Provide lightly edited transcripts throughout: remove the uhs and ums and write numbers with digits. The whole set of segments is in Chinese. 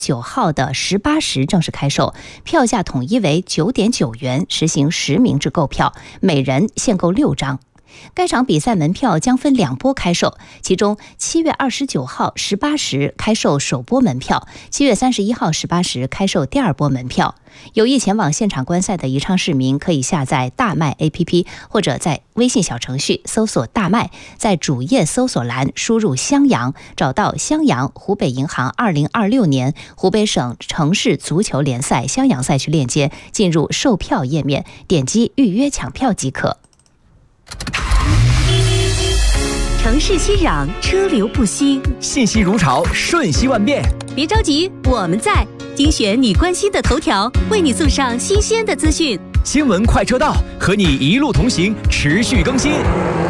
9号的18时正式开售，票价统一为9.9元，实行实名制购票，每人限购6张。该场比赛门票将分2波开售，其中7月29号18时开售首波门票，7月31号18时开售第2波门票。有意前往现场观赛的宜昌市民可以下载大麦 APP， 或者在微信小程序搜索大麦，在主页搜索栏输入襄阳，找到襄阳湖北银行2026年湖北省城市足球联赛襄阳赛区链接，进入售票页面，点击预约抢票即可。 城市熙攘，车流不息， 信息如潮，瞬息万变。 别着急，我们在精选你关心的头条，为你送上新鲜的资讯。 新闻快车道，和你一路同行，持续更新。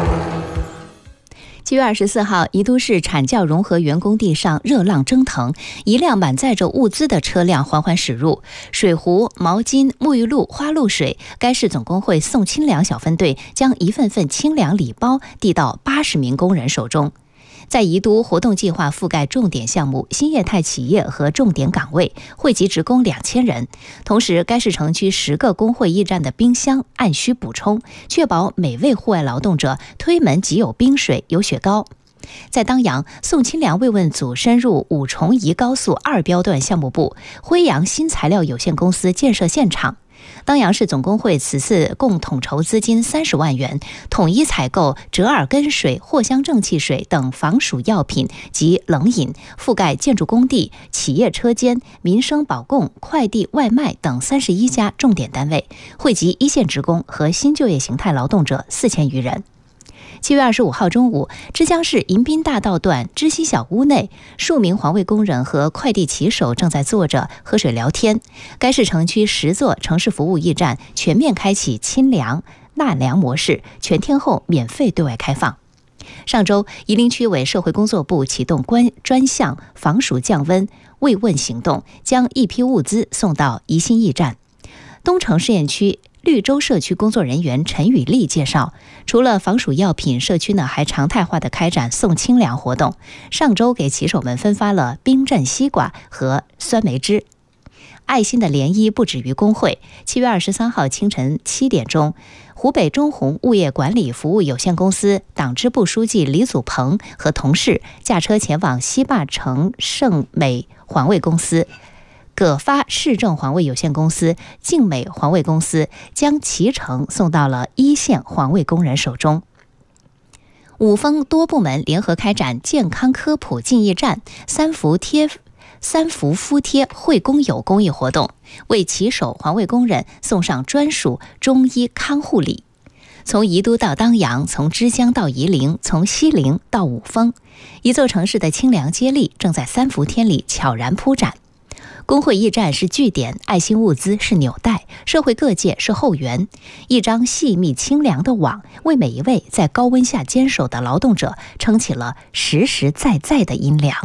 7月24号，宜都市产教融合园工地上热浪蒸腾，一辆满载着物资的车辆缓缓驶入，水壶、毛巾、沐浴露、花露水，该市总工会送清凉小分队将一份份清凉礼包递到80名工人手中。在宜都活动计划覆盖重点项目、新业态企业和重点岗位，惠及职工2000人。同时，该市城区10个工会驿站的冰箱按需补充，确保每位户外劳动者推门即有冰水、有雪糕。在当阳，宋清凉慰问组深入5重宜高速2标段项目部、辉阳新材料有限公司建设现场。当阳市总工会此次共统筹资金30万元，统一采购折耳根水、藿香正气水等防暑药品及冷饮，覆盖建筑工地、企业车间、民生保供、快递外卖等31家重点单位，惠及一线职工和新就业形态劳动者4000余人。7月25号中午，枝江市迎宾大道段知溪小屋内，数名环卫工人和快递骑手正在坐着喝水聊天。该市城区10座城市服务驿站全面开启清凉纳凉模式，全天候免费对外开放。上周，夷陵区委社会工作部启动专项防暑降温慰问行动，将一批物资送到宜兴驿站。东城试验区绿洲社区工作人员陈雨丽介绍，除了防暑药品，社区还常态化的开展送清凉活动。上周给骑手们分发了冰镇西瓜和酸梅汁。爱心的涟漪不止于工会。7月23号清晨7点钟，湖北中宏物业管理服务有限公司党支部书记李祖鹏和同事驾车前往西坝城盛美环卫公司、葛发市政环卫有限公司、静美环卫公司，将脐橙送到了一线环卫工人手中。五峰多部门联合开展健康科普进驿站三伏敷贴惠工友公益活动，为骑手环卫工人送上专属中医看护礼。从宜都到当阳，从枝江到夷陵，从西陵到五峰，一座城市的清凉接力正在三伏天里悄然铺展。工会驿站是据点，爱心物资是纽带，社会各界是后援。一张细密清凉的网，为每一位在高温下坚守的劳动者撑起了实实在在的阴凉。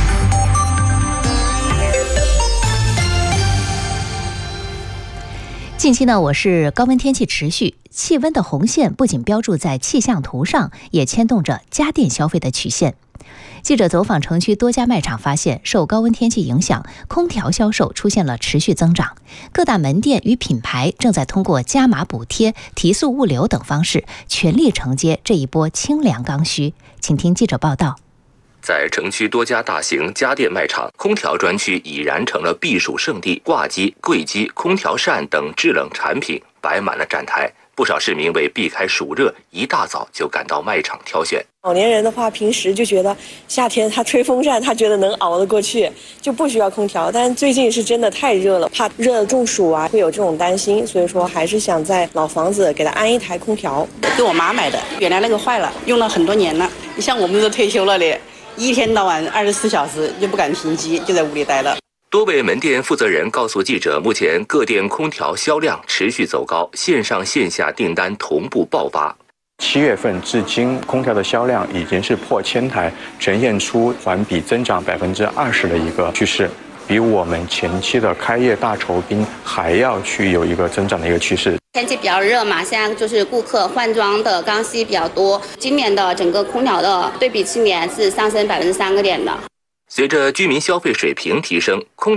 近期呢，我市高温天气持续，气温的红线不仅标注在气象图上，也牵动着家电消费的曲线。记者走访城区多家卖场发现，受高温天气影响，空调销售出现了持续增长。各大门店与品牌正在通过加码补贴、提速物流等方式，全力承接这一波清凉刚需。请听记者报道。 在城区多家大型家电卖场，空调专区已然成了避暑胜地，挂机、柜机、空调扇等制冷产品摆满了展台。不少市民为避开暑热，一大早就赶到卖场挑选。 老年人的话，平时就觉得夏天他吹风扇，他觉得能熬得过去，就不需要空调。但最近是真的太热了，怕热中暑啊，会有这种担心，所以说还是想在老房子给他安一台空调。 给我妈买的，原来那个坏了，用了很多年了。你像我们都退休了的，一天到晚24小时就不敢停机，就在屋里待了。 多位门店负责人告诉记者，目前各店空调销量持续走高，线上线下订单同步爆发。 7月份至今，空调的销量已经是破1000台，呈现出环比增长20%的一个趋势，比我们前期的开业大酬宾还要去有一个增长的一个趋势。 天气比较热嘛，现在就是顾客换装的刚需比较多，今年的整个空调的对比去年是上升3个点的。 随着居民消费水平提升，空